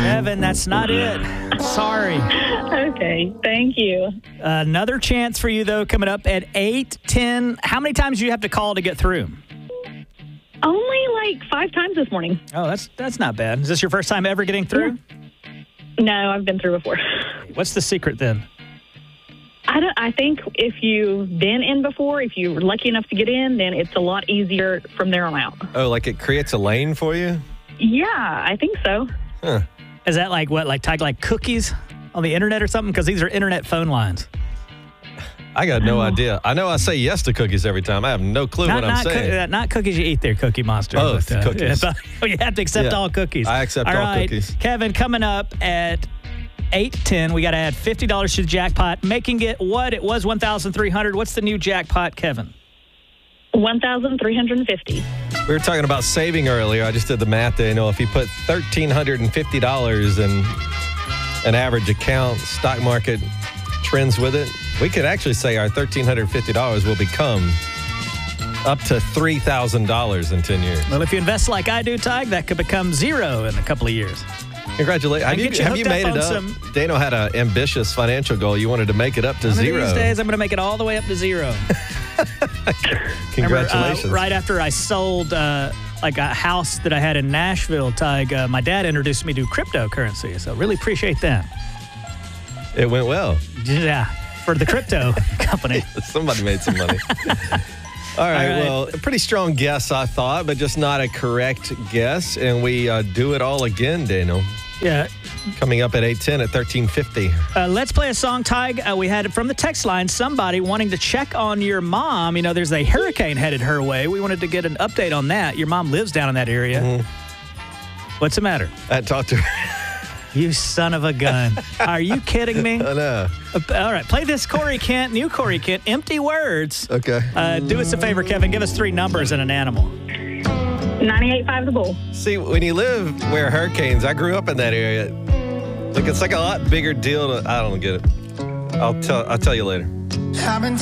Kevin, that's not it. Sorry. Okay, thank you. Another chance for you, though, coming up at 8:10. How many times do you have to call to get through? Only like 5 times this morning. Oh, that's not bad. Is this your first time ever getting through? No, I've been through before. What's the secret then? I think if you've been in before, if you're lucky enough to get in, then it's a lot easier from there on out. Oh, like it creates a lane for you? Yeah, I think so. Huh. Is that like what, like tied like cookies on the internet or something? Because these are internet phone lines. I got no idea. I know I say yes to cookies every time. I have no clue what I'm saying. Not cookies you eat there, Cookie Monster. Oh, cookies. You have to accept all cookies. I accept all cookies. Kevin, coming up at 8:10, we got to add $50 to the jackpot, making it what? It was $1,300. What's the new jackpot, Kevin? $1,350. We were talking about saving earlier. I just did the math there. You know, if you put $1,350 in an average account, stock market trends with it, we could actually say our $1,350 will become up to $3,000 in 10 years. Well, if you invest like I do, Tig, that could become zero in a couple of years. Congratulations. Have you made it up? Dano had an ambitious financial goal. You wanted to make it up to zero. These days, I'm going to make it all the way up to zero. Congratulations. Remember, right after I sold like a house that I had in Nashville, Tig, my dad introduced me to cryptocurrency. So really appreciate that. It went well. Yeah, for the crypto company. Somebody made some money. All right, well, a pretty strong guess, I thought, but just not a correct guess. And we do it all again, Daniel. Yeah. Coming up at 8:10 at 1350. Let's play a song, Tig. We had from the text line somebody wanting to check on your mom. You know, there's a hurricane headed her way. We wanted to get an update on that. Your mom lives down in that area. Mm-hmm. What's the matter? I talked to her. You son of a gun. Are you kidding me? I know. All right, play this Corey Kent, new Corey Kent, Empty Words. Okay. Do us a favor, Kevin. Give us 3 numbers and an animal. 98.5 The Bull. See, when you live where hurricanes, I grew up in that area. Look, it's like a lot bigger deal. I don't get it. I'll tell you later.